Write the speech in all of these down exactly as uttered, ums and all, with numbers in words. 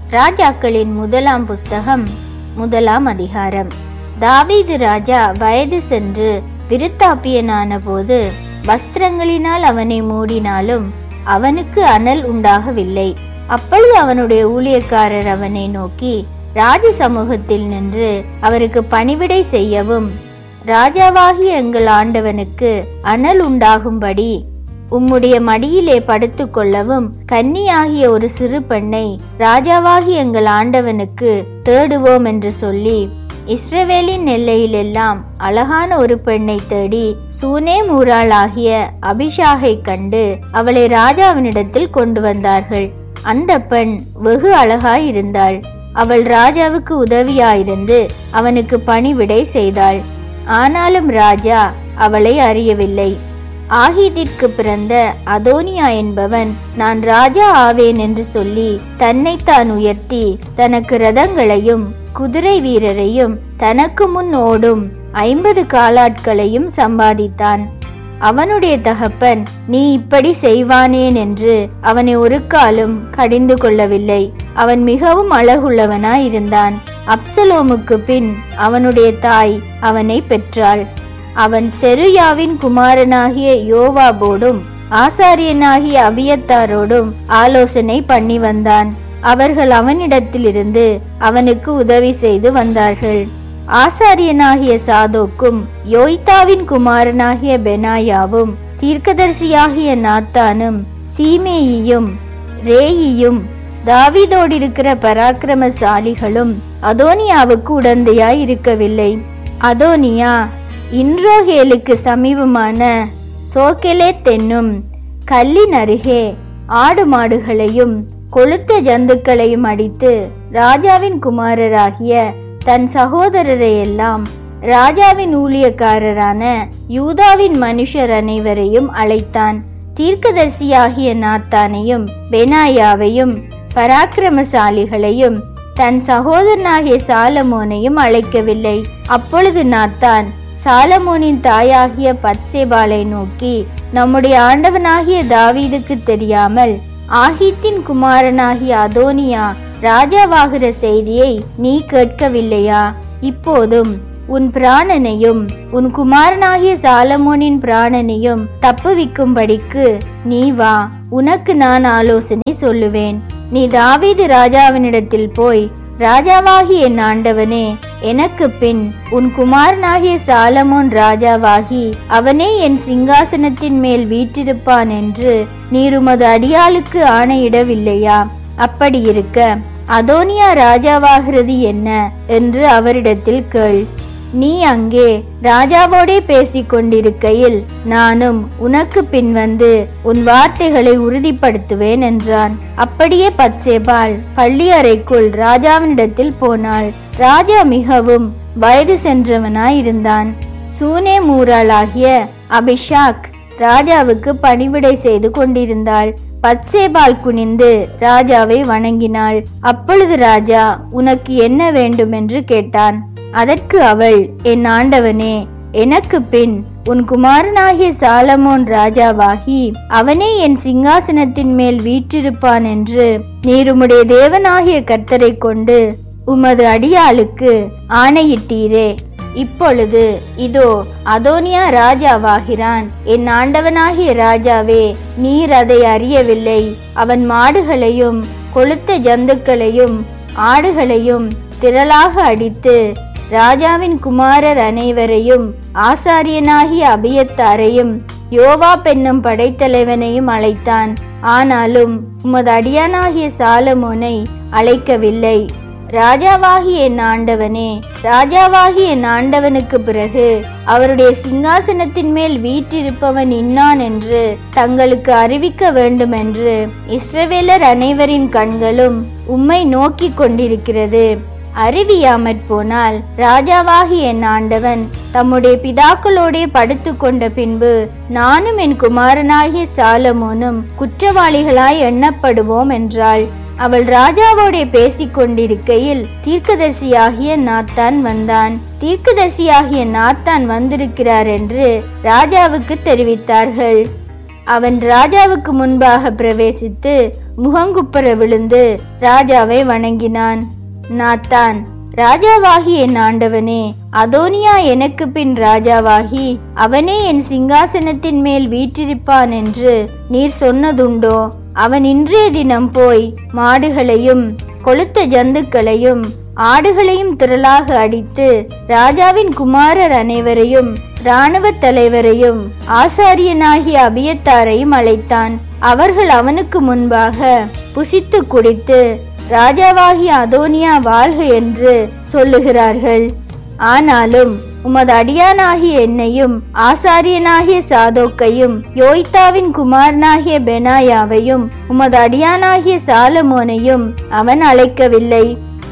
ராஜாக்களின் முதலாம் புஸ்தகம் முதலாம் அதிகாரம். தாவீது ராஜா வயது சென்று விருத்தாப்பியனான போது வஸ்திரங்களினால் அவனை மூடினாலும் அவனுக்கு அனல் உண்டாகவில்லை. அப்பொழுது அவனுடைய ஊழியக்காரர் அவனை நோக்கி ராஜ சமூகத்தில் நின்று அவருக்கு பணிவிடை செய்யவும், ராஜாவாகிய எங்கள் ஆண்டவனுக்கு அனல் உண்டாகும்படி உம்முடைய மடியிலே படுத்து கொள்ளவும் கன்னியாகிய ஒரு சிறு பெண்ணை ராஜாவாகிய எங்கள் ஆண்டவனுக்கு தேடுவோம் என்று சொல்லி இஸ்ரவேலின் எல்லையிலெல்லாம் அழகான ஒரு பெண்ணை தேடி சூனேம் ஊராளாகிய அபிஷாகை கண்டு அவளை ராஜாவினிடத்தில் கொண்டு வந்தார்கள். அந்த பெண் வெகு அழகாயிருந்தாள். அவள் ராஜாவுக்கு உதவியாயிருந்து அவனுக்கு பணிவிடை செய்தாள். ஆனாலும் ராஜா அவளை அறியவில்லை. ஆகீதிற்கு பிறந்த அதோனியா என்பவன் நான் ராஜா ஆவேன் என்று சொல்லி தன்னைத்தான் உயர்த்தி தனக்கு ரதங்களையும் குதிரை வீரரையும் தனக்கு முன் ஓடும் ஐம்பது காலாட்களையும் சம்பாதித்தான். அவனுடைய தகப்பன் நீ இப்படி செய்வானேன் என்று அவனை ஒரு காலும் கடிந்து கொள்ளவில்லை. அவன் மிகவும் அழகுள்ளவனாய் இருந்தான். அப்சலோமுக்கு பின் அவனுடைய தாய் அவனை பெற்றாள். அவன் செருயாவின் குமாரனாகிய யோவாபோடும் ஆசாரியனாகிய அபியத்தாரோடும் ஆலோசனை பண்ணி வந்தான். அவர்கள் அவனிடத்திலிருந்து அவனுக்கு உதவி செய்து வந்தார்கள். ஆசாரியனாகிய சாதோக்கும் யோய்தாவின் குமாரனாகிய பெனாயாவும் தீர்க்கதரிசியாகிய நாத்தானும் சீமேயியும் ரேயியும் தாவீதோடு இருக்கிற பராக்கிரமசாலிகளும் அதோனியாவுக்கு உடந்தையாய் இருக்கவில்லை. அதோனியா இன்ரோகேலுக்கு சமீபமான சோகெலேத் என்னும் கல்லின் அருகே ஆடு மாடுகளையும் கொழுத்த ஜந்துக்களையும் அடித்து ராஜாவின் குமாரராகிய தன் சகோதரரை எல்லாம் ராஜாவின் ஊழியக்காரரான யூதாவின் மனுஷர் அனைவரையும் அழைத்தான். தீர்க்கதரிசியாகிய நாத்தானையும் பெனாயாவையும் பராக்கிரமசாலிகளையும் தன் சகோதரனாகிய சாலமோனையும் அழைக்கவில்லை. அப்பொழுது நாத்தான் சாலமோனின் தாயாகிய பத்சேபாளை நோக்கி, நம்முடைய ஆண்டவனாகிய தாவீதுக்கு தெரியாமல் ஆகீத்தின் குமாரனாகிய அதோனியா ராஜாவாகிற செய்தியை நீ கேட்கவில்லையா? இப்போதும் உன் பிராணனையும் உன் குமாரனாகிய சாலமோனின் பிராணனையும் தப்புவிக்கும்படிக்கு நீ வா, உனக்கு நான் ஆலோசனை சொல்லுவேன். நீ தாவீது ராஜாவினிடத்தில் போய், ராஜாவாகிய என் ஆண்டவனே, எனக்கு பின் உன் குமாரனாகிய சாலமோன் ராஜாவாகி அவனே என் சிங்காசனத்தின் மேல் வீற்றிருப்பான் என்று நீர் உமது அடியாளுக்கு ஆணையிடவில்லையா? அப்படி இருக்க அதோனியா ராஜாவாகிறது என்ன என்று அவரிடத்தில் கேள். நீ அங்கே ராஜாவோடே பேசிக் கொண்டிருக்கையில் நானும் உனக்கு பின் வந்து உன் வார்த்தைகளை உறுதிப்படுத்துவேன் என்றான். அப்படியே பத்சேபாள் பள்ளி அறைக்குள் ராஜாவினிடத்தில் போனாள். ராஜா மிகவும் வயது சென்றவனாய் இருந்தான். சூனேம் ஊராளாகிய அபிஷாக் ராஜாவுக்கு பணிவிடை செய்து கொண்டிருந்தாள். பத்சேபாள் குனிந்து ராஜாவை வணங்கினாள். அப்பொழுது ராஜா உனக்கு என்ன வேண்டும் என்று கேட்டான். அதற்கு அவள், என் ஆண்டவனே, எனக்கு பின் உன் குமாரனாகிய சாலமோன் ராஜாவாகி அவனே என் சிங்காசனத்தின் மேல் வீற்றிருப்பான் என்று நீர் உம்முடைய தேவனாகிய கர்த்தரை கொண்டு உமது அடியாளுக்கு ஆணையிட்டீரே. இப்பொழுது இதோ அதோனியா ராஜாவாகிறான். என் ஆண்டவனாகிய ராஜாவே, நீர் அதை அறியவில்லை. அவன் மாடுகளையும் கொழுத்த ஜந்துக்களையும் ஆடுகளையும் திரளாக அடித்து ராஜாவின் குமாரர் அனைவரையும் ஆசாரியனாகிய அபியத்தாரையும் யோவாப் என்னும் படைத்தலைவனையும் அழைத்தான். ஆனாலும் உமது அடியானாகிய சாலமோனை அழைக்கவில்லை. ராஜாவாகிய என் ஆண்டவனே, ராஜாவாகிய என் ஆண்டவனுக்கு பிறகு அவருடைய சிங்காசனத்தின் மேல் வீற்றிருப்பவன் இன்னான் என்று தங்களுக்கு அறிவிக்க வேண்டும் என்று இஸ்ரவேலர் அனைவரின் கண்களும் உம்மை நோக்கி கொண்டிருக்கிறது. அறிவியாமற் போனால் ராஜாவாகிய என் ஆண்டவன் தம்முடைய பிதாக்களோடே படுத்து கொண்ட பின்பு நானும் என் குமாரனாகிய சாலமோனும் குற்றவாளிகளாய் எண்ணப்படுவோம் என்றாள். அவள் ராஜாவோடே பேசிக் கொண்டிருக்கையில் தீர்க்கதரிசியாகிய நாத்தான் வந்தான். தீர்க்கதரிசியாகிய நாத்தான் வந்திருக்கிறார் என்று ராஜாவுக்கு தெரிவித்தார்கள். அவன் ராஜாவுக்கு முன்பாக பிரவேசித்து, முகங்குப்புற விழுந்து ராஜாவை வணங்கினான். நாத்தான், ராஜாவாகி என் ஆண்டவனே, அதோனியா எனக்கு பின் ராஜாவாகி அவனே என் சிங்காசனத்தின் மேல் வீற்றிருப்பான் என்று நீர் சொன்னதுண்டோ? அவன் இன்றைய தினம் போய் மாடுகளையும் கொழுத்த ஜந்துக்களையும் ஆடுகளையும் திரளாக அடித்து ராஜாவின் குமாரர் அனைவரையும் இராணுவ தலைவரையும் ஆசாரியனாகிய அபியத்தாரையும் அழைத்தான். அவர்கள் அவனுக்கு முன்பாக புசித்து குடித்து ராஜாவாகிய அதோனியா வாழ்க என்று சொல்லுகிறார்கள். ஆனாலும் உமது அடியானாகிய என்னையும் ஆசாரியனாகிய சாதோக்கையும் யோய்தாவின் குமாரனாகிய பெனாயாவையும் உமது அடியானாகிய சாலமோனையும் அவன் அழைக்கவில்லை.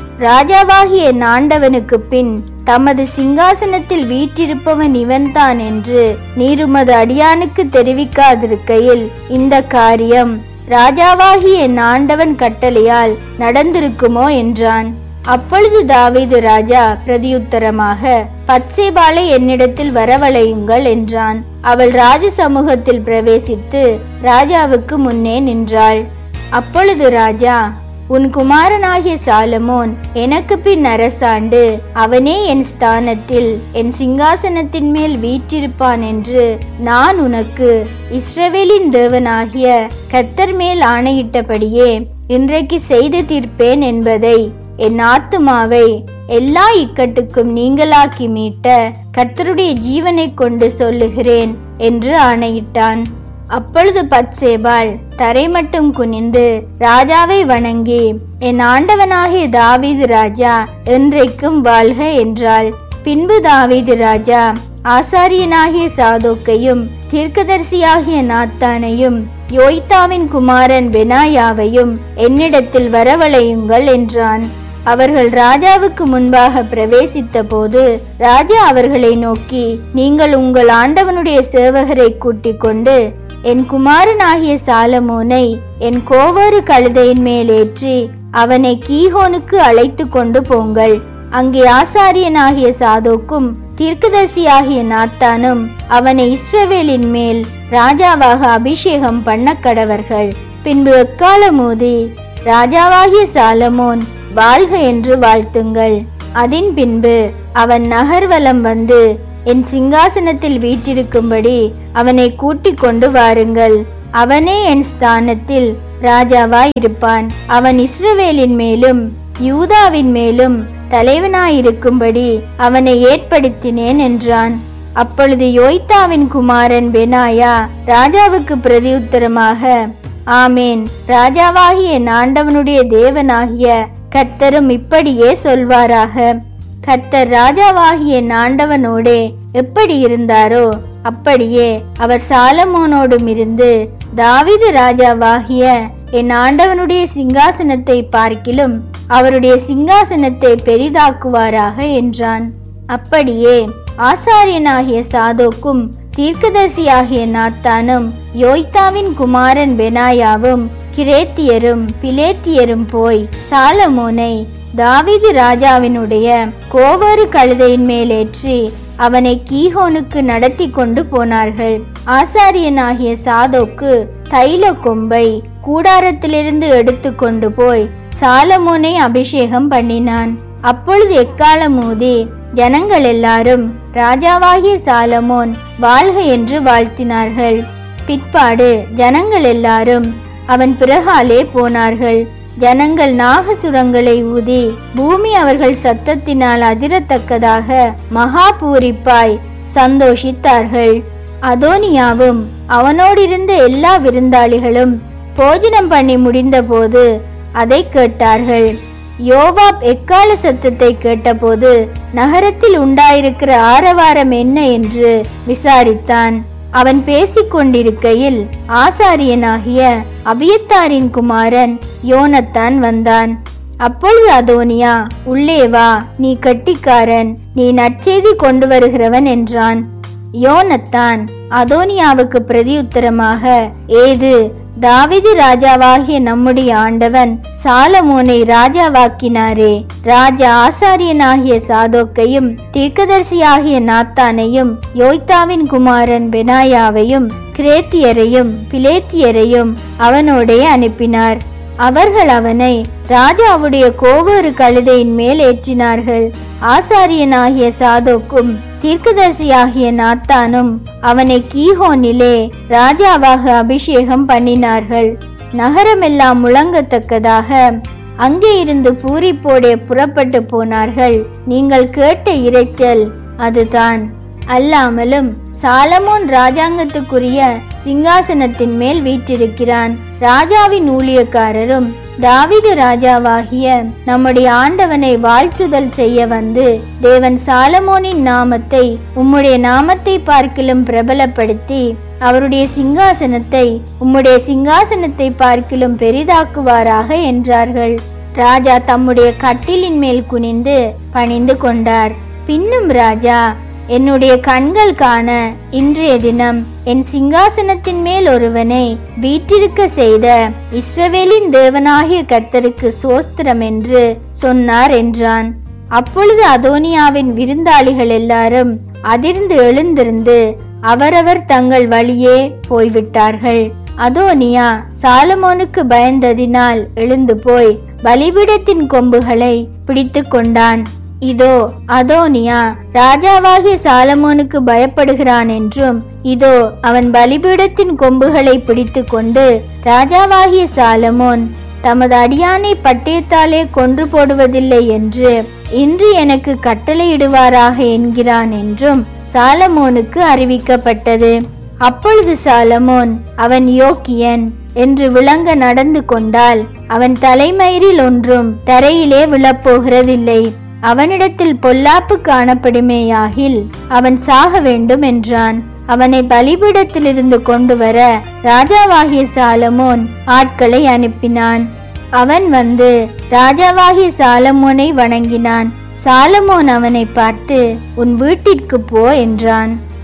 ராஜாவாகிய என் ஆண்டவனுக்கு பின் தமது சிங்காசனத்தில் வீற்றிருப்பவன் இவன்தான் என்று நீர் உமது அடியானுக்கு தெரிவிக்காதிருக்கையில் இந்த காரியம் ராஜாவாகிய என் ஆண்டவன் கட்டளையால் நடந்திருக்குமோ என்றான். அப்பொழுது தாவீது ராஜா பிரதியுத்தரமாக, பத்சேபாளை என்னிடத்தில் வரவழையுங்கள் என்றான். அவள் ராஜ சமூகத்தில் பிரவேசித்து ராஜாவுக்கு முன்னே நின்றாள். அப்பொழுது ராஜா, உன் குமாரனாகிய சாலமோன் எனக்கு பின் அரசாண்டு அவனே என் ஸ்தானத்தில் என் சிங்காசனத்தின் மேல் வீற்றிருப்பான் என்று நான் உனக்கு இஸ்ரவேலின் தேவனாகிய கர்த்தர் மேல் ஆணையிட்டபடியே இன்றைக்கு செய்து தீர்ப்பேன் என்பதை என் ஆத்துமாவை எல்லா இக்கட்டுக்கும் நீங்களாக்கி மீட்ட கர்த்தருடைய ஜீவனை கொண்டு சொல்லுகிறேன் என்று ஆணையிட்டான். அப்பொழுது பத்சேபாள் தரை மட்டும் குனிந்து ராஜாவை வணங்கி, என் ஆண்டவனாகிய தாவீது ராஜா என்றைக்கும் வாழ்க என்றாள். பின்பு தாவீது ராஜா ஆசாரியனாகிய சாதோக்கையும் தீர்க்கதரிசியாகிய நாத்தானையும் யோய்தாவின் குமாரன் பெனாயாவையும் என்னிடத்தில் வரவழையுங்கள் என்றான். அவர்கள் ராஜாவுக்கு முன்பாக பிரவேசித்த போது ராஜா அவர்களை நோக்கி, நீங்கள் உங்கள் ஆண்டவனுடைய சேவகரை கூட்டிக் கொண்டு என் குமாரனாகிய சாலமோனை என் கோவறு கழுதையின் மேல் ஏற்றி அவனை கீஹோனுக்கு அழைத்து கொண்டு போங்கள். அங்கே ஆசாரியனாகிய சாதோக்கும் தீர்க்கதரிசியாகிய நாத்தானும் அவனை இஸ்ரவேலின் மேல் ராஜாவாக அபிஷேகம் பண்ண கடவர்கள். பின்பு எக்காலமூதி ராஜாவாகிய சாலமோன் வாழ்க என்று வாழ்த்துங்கள். அதன் பின்பு அவன் நகர்வலம் வந்து என் சிங்காசனத்தில் வீற்றிருக்கும்படி அவனை கூட்டிக் கொண்டு வாருங்கள். அவனே என் ஸ்தானத்தில் ராஜாவாய் இருப்பான். அவன் இஸ்ரவேலின் மேலும் யூதாவின் மேலும் தலைவனாயிருக்கும்படி அவனை ஏற்படுத்தினேன் என்றான். அப்பொழுது யோய்தாவின் குமாரன் பெனாயா ராஜாவுக்கு பிரதியுத்தரமாக, ஆமேன், ராஜாவாகிய என் ஆண்டவனுடைய தேவனாகிய கர்த்தரும் இப்படியே சொல்வாராக. கர்த்தர் ராஜாவாகிய என் ஆண்டவனோடே எப்படி இருந்தாரோ அப்படியே அவர் சாலமோனோடும் இருந்து தாவீது ராஜாவாகிய என் ஆண்டவனுடைய சிங்காசனத்தை பார்க்கிலும் அவருடைய சிங்காசனத்தை பெரிதாக்குவாராக என்றான். அப்படியே ஆசாரியனாகிய சாதோக்கும் தீர்க்கதரிசியாகிய நாத்தானும் யோய்தாவின் குமாரன் பெனாயாவும் கிரேத்தியரும் பிலேத்தியரும் போய் சாலமோனை தாவீது ராஜாவினுடைய கோவறு கழுதையின் மேலேற்றி அவனை கீஹோனுக்கு நடத்தி கொண்டு போனார்கள். ஆசாரியனாகிய சாதோக்கு தைல கொம்பை கூடாரத்திலிருந்து எடுத்து கொண்டு போய் சாலமோனை அபிஷேகம் பண்ணினான். அப்பொழுது எக்காலமூதி ஜனங்கள் எல்லாரும் ராஜாவாகிய சாலமோன் வாழ்க என்று வாழ்த்தினார்கள். பிற்பாடு ஜனங்கள் எல்லாரும் அவன் பிறகாலே போனார்கள். ஜனங்கள் நாகசுரங்களை ஊதி பூமி அவர்கள் சத்தத்தினால் அதிரத்தக்கதாக மகா பூரிப்பாய் சந்தோஷித்தார்கள். அதோனியாவும் அவனோடிருந்த எல்லா விருந்தாளிகளும் போஜனம் பண்ணி முடிந்த போது அதை கேட்டார்கள். யோவாப் எக்கால சத்தத்தை கேட்டபோது நகரத்தில் உண்டாயிருக்கிற ஆரவாரம் என்ன என்று விசாரித்தான். அவன் பேசிக் கொண்டிருக்கையில் ஆசாரியனாகிய அபியத்தாரின் குமாரன் யோனத்தான் வந்தான். அப்பொழுது அதோனியா, உள்ளே வா, நீ கட்டிக்காரன், நீ நற்செய்தி கொண்டு வருகிறவன் என்றான். யோனத்தான் அதோனியாவுக்கு பிரதியுத்தரமாக, ஏது, தாவீது ராஜாவாகிய நம்முடைய ஆண்டவன் சாலமோனை ராஜாவாக்கினாரே. ராஜா ஆசாரியனாகிய சாதோக்கையும் தீர்க்கதரிசியாகிய நாத்தானையும் யோய்தாவின் குமாரன் பெனாயாவையும் கிரேத்தியரையும் பிலேத்தியரையும் அவனோடே அனுப்பினார். அவர்கள் அவனை ராஜாவுடைய கோவேறு கழுதையின் மேல் ஏற்றினார்கள். ஆசாரியனாகிய சாதோக்கும் தீர்க்கதரிசியாகிய நாத்தானும் அவனை கீஹோனிலே ராஜாவாக அபிஷேகம் பண்ணினார்கள். நகரமெல்லாம் முழங்கத்தக்கதாக அங்கே இருந்து பூரிப்போடே புறப்பட்டு போனார்கள். நீங்கள் கேட்ட இரைச்சல் அதுதான். அல்லாமலும் சாலமோன் ராஜாங்கத்துக்குரிய சிங்காசனத்தின் மேல் வீற்றிருக்கிறான். ராஜாவின் ஊழியக்காரரும் தாவீது ராஜாவாகிய நம்முடைய ஆண்டவனை வாழ்த்துதல் செய்ய வந்து, தேவன் சாலமோனின் நாமத்தை உம்முடைய நாமத்தை பார்க்கிலும் பிரபலப்படுத்தி அவருடைய சிங்காசனத்தை உம்முடைய சிங்காசனத்தை பார்க்கிலும் பெரிதாக்குவாராக என்றார்கள். ராஜா தம்முடைய கட்டிலின் மேல் குனிந்து பணிந்து கொண்டார். பின்னும் ராஜா, என்னுடைய கண்கள் காண இன்றைய தினம் என் சிங்காசனத்தின் மேல் ஒருவனை வீற்றிருக்க செய்த இஸ்ரவேலின் தேவனாகிய கர்த்தருக்கு சோஸ்திரம் என்று சொன்னார் என்றான். அப்பொழுது அதோனியாவின் விருந்தாளிகள் எல்லாரும் அதிர்ந்து எழுந்திருந்து அவரவர் தங்கள் வழியே போய்விட்டார்கள். அதோனியா சாலமோனுக்கு பயந்ததினால் எழுந்து போய் பலிபீடத்தின் கொம்புகளை பிடித்து கொண்டான். இதோ அதோனியா ராஜாவாகிய சாலமோனுக்கு பயப்படுகிறான் என்றும், இதோ அவன் பலிபீடத்தின் கொம்புகளை பிடித்து கொண்டு ராஜாவாகிய சாலமோன் தமது அடியானை பட்டயத்தாலே கொன்று போடுவதில்லை என்று இன்று எனக்கு கட்டளையிடுவாராக என்கிறான் என்றும் சாலமோனுக்கு அறிவிக்கப்பட்டது. அப்பொழுது சாலமோன் அவன் யோக்கியன் என்று விளங்க நடந்து கொண்டால் அவன் தலைமயிரில் ஒன்றும் தரையிலே விழப்போகிறதில்லை. அவனிடத்தில் பொல்லாப்பு காணப்படுமேயாகில் அவன் சாக வேண்டும் என்றான். அவனை பலிபீடத்திலிருந்து கொண்டு வர ராஜாவாகிய சாலமோன் ஆட்களை அனுப்பினான். அவன் வந்து ராஜாவாகிய சாலமோனை வணங்கினான். சாலமோன் அவனை பார்த்து, உன் வீட்டிற்கு போ என்றான்.